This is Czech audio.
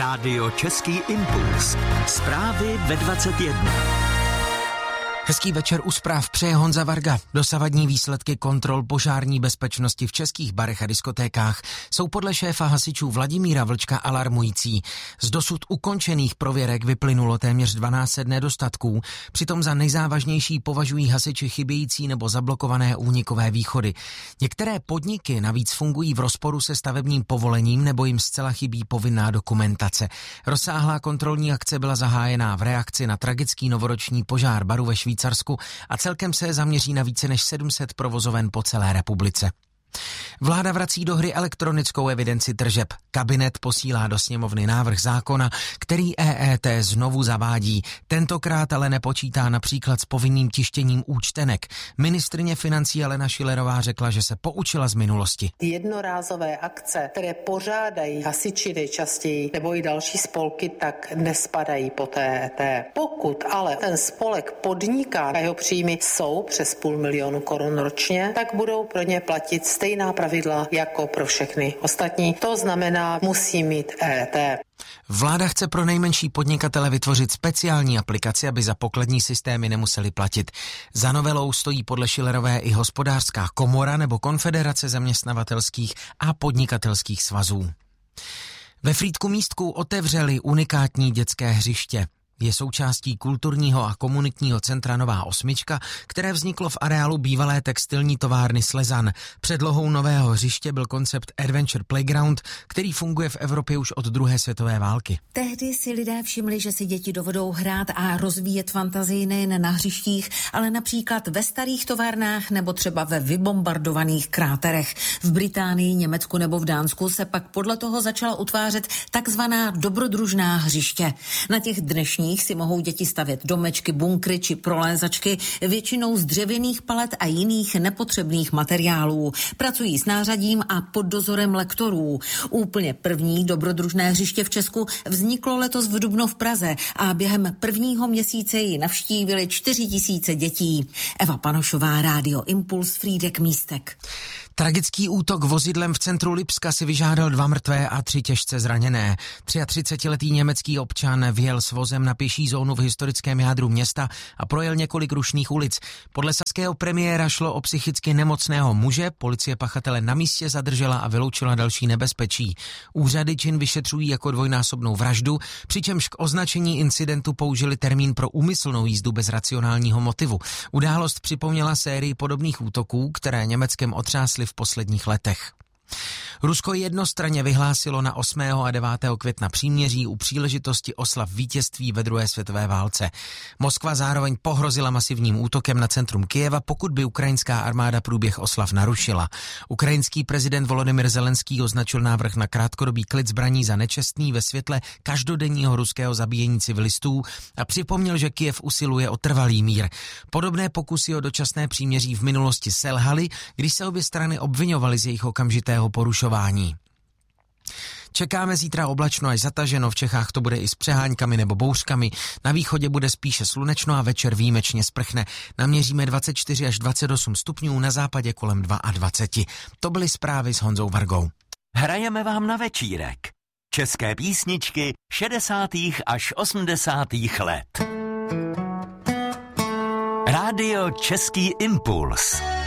Rádio Český impuls. Zprávy ve 21. Hezký večer u zpráv přeje Honza Varga. Dosavadní výsledky kontrol požární bezpečnosti v českých barech a diskotékách jsou podle šéfa hasičů Vladimíra Vlčka alarmující. Z dosud ukončených prověrek vyplynulo téměř 12 nedostatků, přitom za nejzávažnější považují hasiči chybějící nebo zablokované únikové východy. Některé podniky navíc fungují v rozporu se stavebním povolením nebo jim zcela chybí povinná dokumentace. Rozsáhlá kontrolní akce byla zahájená v reakci na tragický novoroční požár baru ve Švýcarsku a celkem se zaměří na více než 700 provozoven po celé republice. Vláda vrací do hry elektronickou evidenci tržeb. Kabinet posílá do sněmovny návrh zákona, který EET znovu zavádí. Tentokrát ale nepočítá například s povinným tištěním účtenek. Ministryně financí Alena Schillerová řekla, že se poučila z minulosti. Jednorázové akce, které pořádají hasiči nejčastěji nebo i další spolky, tak nespadají pod EET. Pokud ale ten spolek podniká a jeho příjmy jsou přes 500 000 korun ročně, tak budou pro ně platit stejná pravidla jako pro všechny ostatní. To znamená, musí mít EET. Vláda chce pro nejmenší podnikatele vytvořit speciální aplikaci, aby za pokladní systémy nemuseli platit. Za novelou stojí podle Schillerové i Hospodářská komora nebo Konfederace zaměstnavatelských a podnikatelských svazů. Ve Frýdku Místku otevřeli unikátní dětské hřiště. Je součástí kulturního a komunitního centra Nová Osmička, které vzniklo v areálu bývalé textilní továrny Slezan. Předlohou nového hřiště byl koncept Adventure Playground, který funguje v Evropě už od druhé světové války. Tehdy si lidé všimli, že si děti dovedou hrát a rozvíjet fantazii nejen na hřištích, ale například ve starých továrnách nebo třeba ve vybombardovaných kráterech. V Británii, Německu nebo v Dánsku se pak podle toho začala utvářet takzvaná dobrodružná hřiště. Na těch dnešních si mohou děti stavět domečky, bunkry či prolézačky, většinou z dřevěných palet a jiných nepotřebných materiálů. Pracují s nářadím a pod dozorem lektorů. Úplně první dobrodružné hřiště v Česku vzniklo letos v dubnu v Praze a během prvního měsíce ji navštívili 4 000 dětí. Eva Panošová, Rádio Impuls, Frýdek Místek. Tragický útok vozidlem v centru Lipska si vyžádal 2 mrtvé a 3 těžce zraněné. 33letý německý občan vjel s vozem na pěší zónu v historickém jádru města a projel několik rušných ulic. Podle saského premiéra šlo o psychicky nemocného muže, policie pachatele na místě zadržela a vyloučila další nebezpečí. Úřady čin vyšetřují jako dvojnásobnou vraždu, přičemž k označení incidentu použili termín pro úmyslnou jízdu bez racionálního motivu. Událost připomněla sérii podobných útoků, které Německem otřásly v posledních letech. Rusko jednostranně vyhlásilo na 8. a 9. května příměří u příležitosti oslav vítězství ve druhé světové válce. Moskva zároveň pohrozila masivním útokem na centrum Kyjeva, pokud by ukrajinská armáda průběh oslav narušila. Ukrajinský prezident Volodymyr Zelenský označil návrh na krátkodobý klid zbraní za nečestný ve světle každodenního ruského zabíjení civilistů a připomněl, že Kyjev usiluje o trvalý mír. Podobné pokusy o dočasné příměří v minulosti selhaly, když se obě strany obviňovaly z jejich okamžitého porušování. Čekáme zítra oblačno až zataženo, v Čechách to bude i s přehánkami nebo bouřkami, na východě bude spíše slunečno a večer výjimečně sprchne. Naměříme 24 až 28 stupňů, na západě kolem 22. To byly zprávy s Honzou Vargou. Hrajeme vám na večírek. České písničky 60. až 80. let. Rádio Český impuls.